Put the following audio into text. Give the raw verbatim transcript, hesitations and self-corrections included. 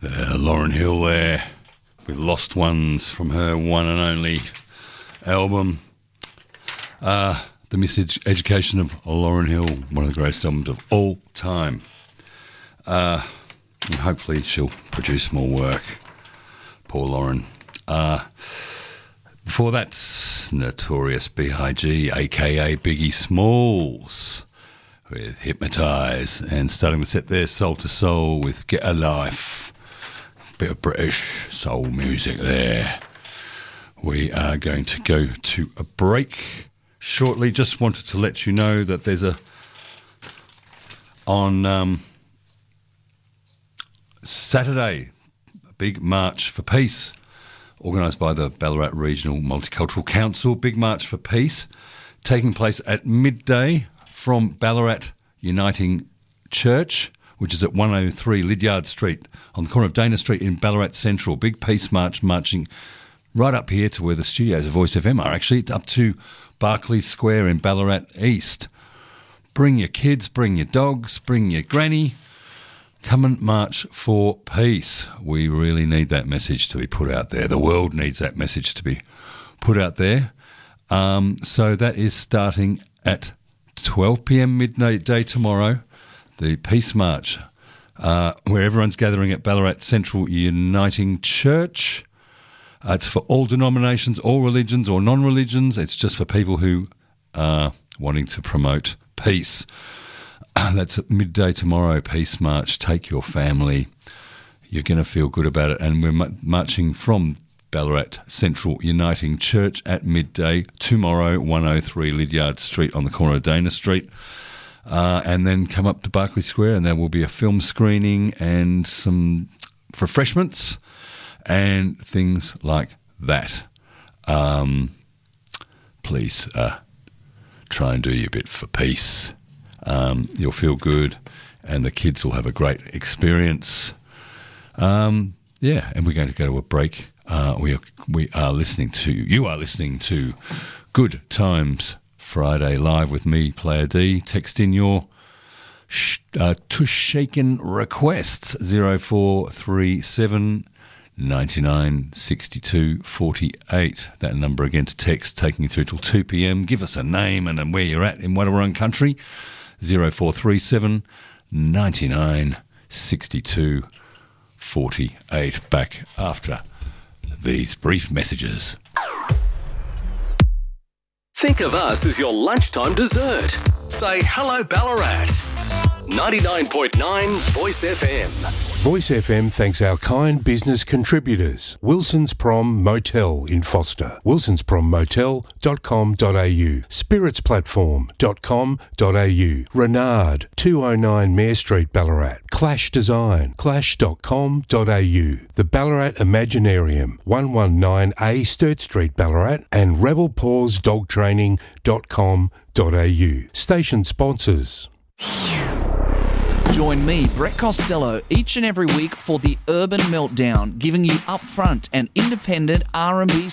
Uh, Lauryn Hill there with Lost Ones from her one and only album. Uh, the Miseducation of Lauryn Hill, one of the greatest albums of all time. Uh, and hopefully she'll produce more work. Poor Lauren. Uh, before that's Notorious B I G, a k a. Biggie Smalls, with Hypnotise, and starting the set there, Soul to Soul with Get a Life. Bit of British soul music there. We are going to go to a break shortly. Just wanted to let you know that there's a on um, Saturday a big march for peace organised by the Ballarat Regional Multicultural Council. Big March for Peace taking place at midday from Ballarat Uniting Church, which is at one oh three Lydiard Street, on the corner of Dana Street in Ballarat Central. Big peace march marching right up here to where the studios of Voice F M are, actually, up to Barclay Square in Ballarat East. Bring your kids, bring your dogs, bring your granny. Come and march for peace. We really need that message to be put out there. The world needs that message to be put out there. Um, so that is starting at twelve p.m. midnight day tomorrow. The Peace March, uh, where everyone's gathering at Ballarat Central Uniting Church. Uh, it's for all denominations, all religions or non-religions. It's just for people who are wanting to promote peace. That's at midday tomorrow, Peace March. Take your family. You're going to feel good about it. And we're m- marching from Ballarat Central Uniting Church at midday tomorrow, one oh three Lydiard Street on the corner of Dana Street. Uh, and then come up to Barclay Square, and there will be a film screening and some refreshments and things like that. Um, please uh, try and do your bit for peace. Um, you'll feel good, and the kids will have a great experience. Um, yeah, and we're going to go to a break. Uh, we are we are listening to you are listening to Good Times Friday live with me, Player D. Text in your sh- uh, tush shaken requests zero four three seven ninety-nine sixty-two forty-eight. That number again to text, taking you through till two p.m. Give us a name and where you're at in Wadawurrung country. zero four three seven ninety-nine sixty-two forty-eight. Back after these brief messages. Think of us as your lunchtime dessert. Say hello Ballarat. ninety-nine point nine Voice F M. Voice F M thanks our kind business contributors. Wilson's Prom Motel in Foster. wilsons prom motel dot com dot a u. spirits platform dot com dot a u. Renard, two oh nine Mare Street, Ballarat. Clash Design, clash dot com dot a u. The Ballarat Imaginarium, one nineteen A Sturt Street, Ballarat. And rebel paws dog training dot com dot a u. Station sponsors. Join me, Brett Costello, each and every week for the Urban Meltdown, giving you upfront and independent R and B